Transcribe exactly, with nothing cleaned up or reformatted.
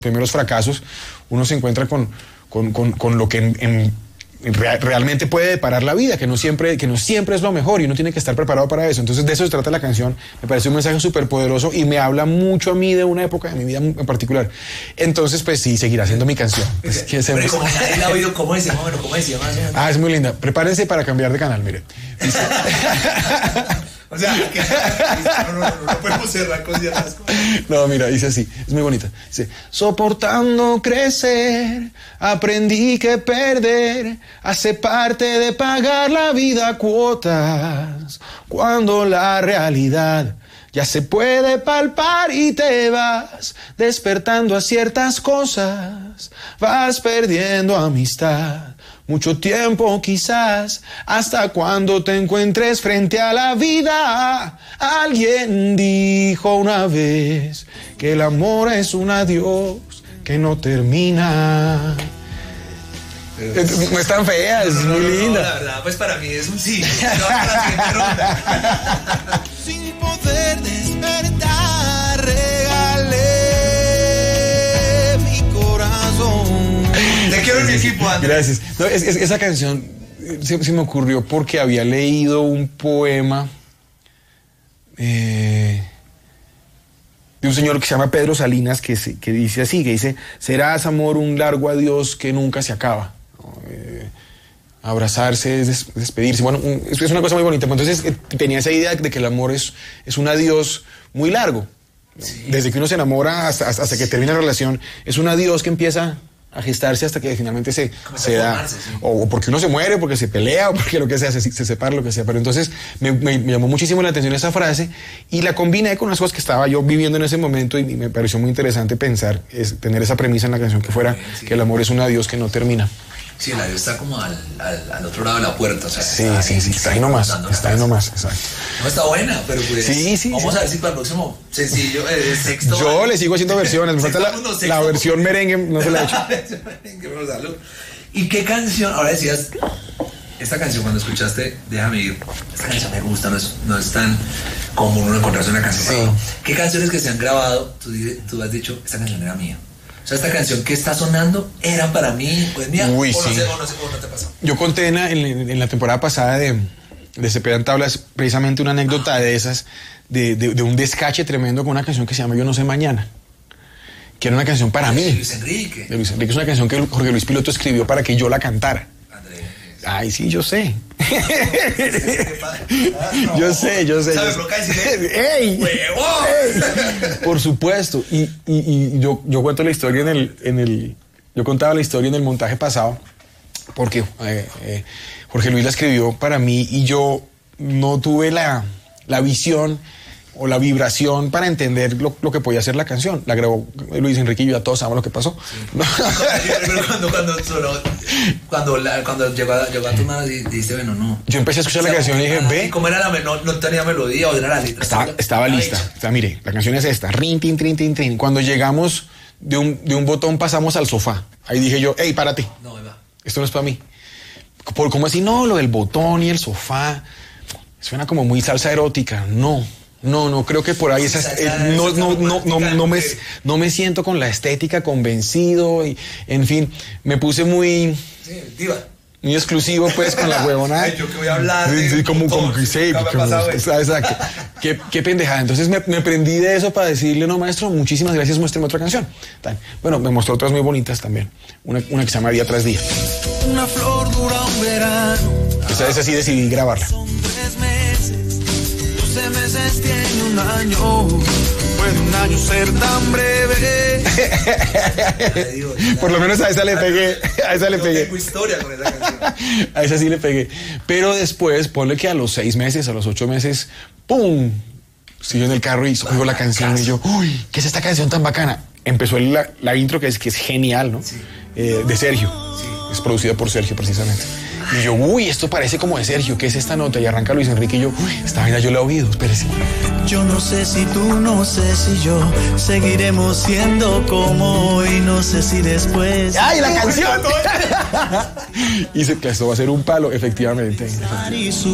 primeros fracasos, uno se encuentra con, con, con, con lo que en, en, real, realmente puede deparar la vida, que no, siempre, que no siempre es lo mejor y uno tiene que estar preparado para eso. Entonces de eso se trata la canción. Me parece un mensaje súper poderoso y me habla mucho a mí de una época de mi vida en particular. Entonces pues sí, seguirá siendo mi canción. Pues, ¿Qué Pero como nadie la ha oído, ¿cómo dice? Bueno, ¿cómo decía? Ah, es muy linda. Prepárense para cambiar de canal, mire. Dice... O sea, que no, no, no, no podemos cerrar con ciertas cosas. No, mira, dice así, es muy bonita. Dice, soportando crecer, aprendí que perder hace parte de pagar la vida a cuotas. Cuando la realidad ya se puede palpar y te vas despertando a ciertas cosas, vas perdiendo amistad. Mucho tiempo quizás, hasta cuando te encuentres frente a la vida. Alguien dijo una vez que el amor es un adiós que no termina. No es tan fea, es no, no, muy no, linda. No, la verdad, pues para mí es un sí. No, para la siguiente ronda. Sin poder despertar, regalé mi corazón. Te quiero en mi equipo, Andrés. Gracias. No, es, es, esa canción se, se me ocurrió porque había leído un poema eh, de un señor que se llama Pedro Salinas que, se, que dice así, que dice, serás amor un largo adiós que nunca se acaba. ¿No? Eh, abrazarse es des, despedirse. Bueno, un, es, es una cosa muy bonita. Entonces eh, tenía esa idea de que el amor es, es un adiós muy largo. Sí. Desde que uno se enamora hasta, hasta, hasta que termina la relación, es un adiós que empieza a gestarse hasta que finalmente se, se da, sí. o, o porque uno se muere, porque se pelea, o porque lo que sea, se, se separa, lo que sea. Pero entonces me, me, me llamó muchísimo la atención esa frase y la combiné con unas cosas que estaba yo viviendo en ese momento y, y me pareció muy interesante pensar, es, tener esa premisa en la canción que fuera, sí. que el amor es un adiós que no termina. Sí, el adiós está como al, al, al otro lado de la puerta. O sea, sí, está sí, ahí, sí, está ahí nomás, está ahí nomás, exacto. No está buena, pero pues sí, sí, vamos sí. a ver si para el próximo sencillo, eh, sexto. Yo le sigo haciendo versiones, me falta la, no, la versión merengue, no se la he hecho. ¿Y qué canción? Ahora decías, esta canción cuando escuchaste, déjame ir, esta canción me gusta, no es, no es tan común uno encontrarse una canción. Sí. ¿Qué canciones que se han grabado, tú, tú has dicho, esta canción era mía? O sea, esta canción que está sonando era para mí, pues mía. Uy, o, sí. no sé, o, no sé, o no te pasó. Yo conté en, en, en la temporada pasada de, de Cepeda en Tablas precisamente una anécdota ah. de esas, de, de, de un descache tremendo con una canción que se llama Yo no sé mañana, que era una canción para de mí. Luis Enrique. De Luis Enrique, es una canción que Jorge Luis Piloto escribió para que yo la cantara. Andrés. Ay, sí, yo sé. yo sé, yo sé. ¿Sabes yo lo que decir? ¡Ey! ¡Huevo! ¡Ey! Por supuesto. Y, y, y yo, yo cuento la historia en el, en el... Yo contaba la historia en el montaje pasado porque eh, eh, Jorge Luis la escribió para mí y yo no tuve la, la visión o la vibración para entender lo, lo que podía hacer la canción. La grabó Luis Enrique y yo, ya todos sabemos lo que pasó. ¿No? Pero cuando, cuando, solo, cuando, la, cuando llegó, a, llegó a tu mano y dijiste, bueno, no. Yo empecé a escuchar o sea, la canción y dije, ve. ¿Cómo era la no, no tenía melodía o era la letra? Estaba, estaba lista. O sea, mire, la canción es esta. Rin, tin, trin, tin, trin. Cuando llegamos de un, de un botón pasamos al sofá. Ahí dije yo, hey, párate. No, va. Esto no es para mí. Por, ¿cómo así? No, lo del botón y el sofá. Suena como muy salsa erótica. No. No, no, creo que por ahí esas, eh, no, no, no, no, no, me, no me siento con la estética convencido y, en fin, me puse muy, sí, diva. muy exclusivo pues con la huevona. Ay, yo que voy a hablar. Sí, sí, como, como que sí, exacto. Qué, qué pendejada. Entonces me, me prendí de eso para decirle, no, maestro, muchísimas gracias, muéstrame otra canción. Bueno, me mostró otras muy bonitas también. Una, una que se llama Día tras Día. Una flor dura un verano. Esa vez así decidí grabarla. doce meses tiene un año, puede un año ser tan breve. Por lo menos a esa le pegué, a esa le Yo pegué. tengo historia con esa canción. A esa sí le pegué. Pero después, ponle que a los seis meses, a los ocho meses, ¡pum! Estoy en el carro y oigo la canción y yo, uy, ¿qué es esta canción tan bacana? Empezó la, la intro que es, que es genial, ¿no? Sí. Eh, de Sergio. Sí. Es producida por Sergio precisamente. Y yo, uy, esto parece como de Sergio, ¿qué es esta nota? Y arranca Luis Enrique y yo, uy, esta vaina yo la he oído, espérese. Yo no sé si tú, no sé si yo seguiremos siendo como hoy, no sé si después. ¡Ay, la canción! Y se, esto va a ser un palo, efectivamente. efectivamente.